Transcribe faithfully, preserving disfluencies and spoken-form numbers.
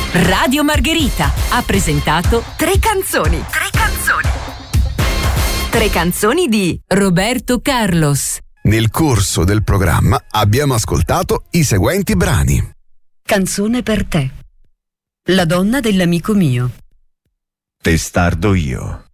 Radio Margherita ha presentato Tre canzoni. Tre canzoni. Tre canzoni di Roberto Carlos. Nel corso del programma abbiamo ascoltato i seguenti brani. Canzone per te. La donna dell'amico mio. Testardo io.